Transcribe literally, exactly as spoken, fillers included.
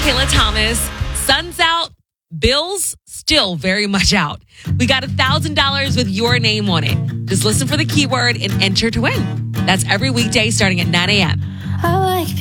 Kayla Thomas. Sun's out. Bills still very much out. We got one thousand dollars with your name on it. Just listen for the keyword and enter to win. That's every weekday starting at nine a.m. I like